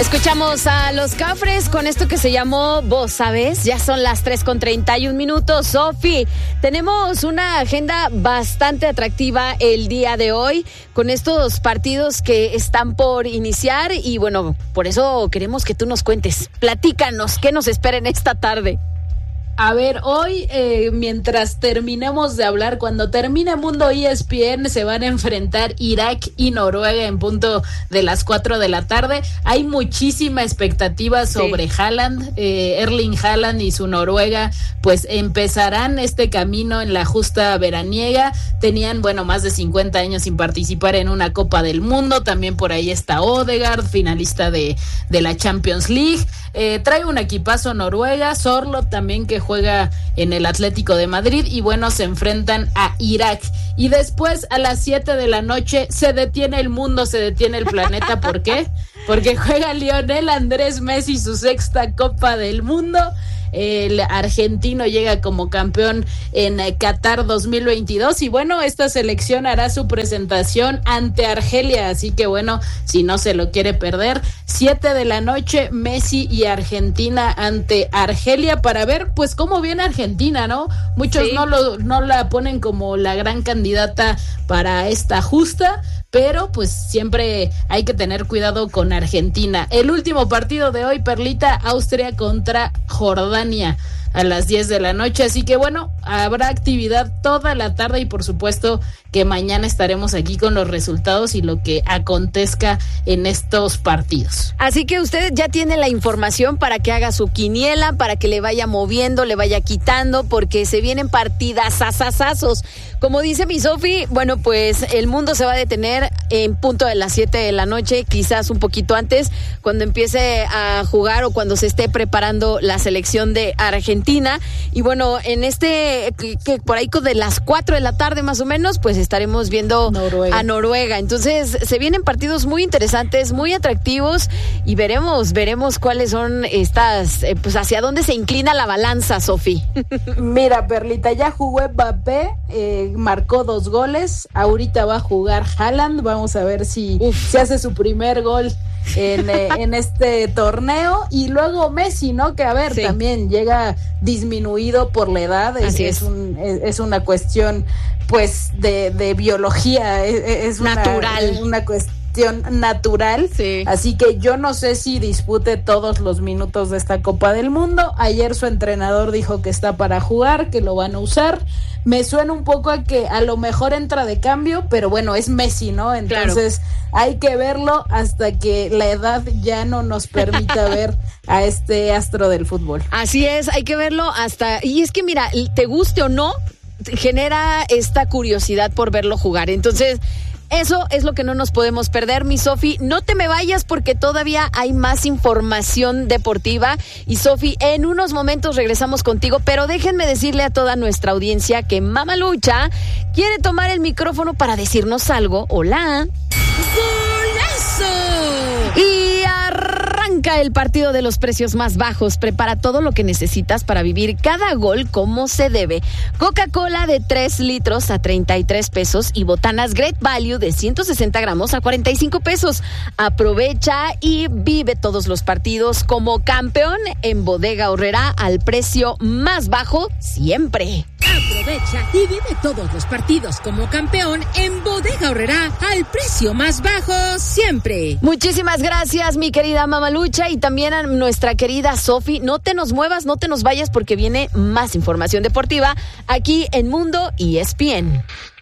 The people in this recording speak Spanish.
Escuchamos a Los Cafres con esto que se llamó Vos Sabés. Ya son las 3:31. Sofi, tenemos una agenda bastante atractiva el día de hoy con estos partidos que están por iniciar y bueno, por eso queremos que tú nos cuentes. Platícanos, ¿qué nos espera en esta tarde? A ver, hoy, mientras terminemos de hablar, cuando termine Mundo ESPN, se van a enfrentar Irak y Noruega en punto de las 4 de la tarde. Hay muchísima expectativa sobre Haaland, Erling Haaland y su Noruega, pues empezarán este camino en la justa veraniega. Tenían, más de 50 años sin participar en una Copa del Mundo. También por ahí está Odegaard, finalista de la Champions League. Trae un equipazo Noruega, Sorloth también, que juega en el Atlético de Madrid, y se enfrentan a Irak. Y después a las 7 de la noche se detiene el mundo, se detiene el planeta. ¿Por qué? Porque juega Lionel Andrés Messi su 6ª Copa del Mundo. El argentino llega como campeón en Qatar 2022 y esta selección hará su presentación ante Argelia, así que si no se lo quiere perder, 7 de la noche, Messi y Argentina ante Argelia, para ver pues cómo viene Argentina, ¿no? Muchos no la ponen como la gran candidata para esta justa, pero pues siempre hay que tener cuidado con Argentina. El último partido de hoy, Perlita, Austria contra Jordania a las 10 de la noche, así que habrá actividad toda la tarde y por supuesto que mañana estaremos aquí con los resultados y lo que acontezca en estos partidos. Así que usted ya tiene la información para que haga su quiniela, para que le vaya moviendo, le vaya quitando, porque se vienen partidas asasazos. Como dice mi Sofi, pues el mundo se va a detener en punto de las 7 de la noche, quizás un poquito antes, cuando empiece a jugar o cuando se esté preparando la selección de Argentina. Y en por ahí de las 4 de la tarde más o menos, pues estaremos viendo a Noruega. Entonces se vienen partidos muy interesantes, muy atractivos, y veremos cuáles son estas, pues hacia dónde se inclina la balanza, Sofi. Mira, Perlita, ya jugó Mbappé, marcó 2 goles, ahorita va a jugar Haaland, vamos a ver si hace su primer gol en este torneo, y luego Messi, ¿no? Que también llega disminuido por la edad, es una cuestión pues de biología, es natural, una cuestión natural, así que yo no sé si dispute todos los minutos de esta Copa del Mundo. Ayer su entrenador dijo que está para jugar, que lo van a usar. Me suena un poco a que a lo mejor entra de cambio, pero es Messi, ¿no? Entonces hay que verlo hasta que la edad ya no nos permita ver a este astro del fútbol. Así es, hay que verlo y es que mira, te guste o no, genera esta curiosidad por verlo jugar. Entonces, eso es lo que no nos podemos perder, mi Sofi. No te me vayas porque todavía hay más información deportiva. Y Sofi, en unos momentos regresamos contigo, pero déjenme decirle a toda nuestra audiencia que Mamalucha quiere tomar el micrófono para decirnos algo. ¡Hola! ¡Golazo! Y arranca el partido de los precios más bajos. Prepara todo lo que necesitas para vivir cada gol como se debe. Coca-Cola de 3 litros a 33 pesos y botanas Great Value de 160 gramos a 45 pesos. Aprovecha y vive todos los partidos como campeón en Bodega Aurrerá al precio más bajo siempre. Aprovecha y vive todos los partidos como campeón en Bodega Aurrerá al precio más bajo siempre. Muchísimas gracias, mi querida Mamalucha, y también a nuestra querida Sofi. No te nos muevas, no te nos vayas porque viene más información deportiva aquí en Mundo ESPN.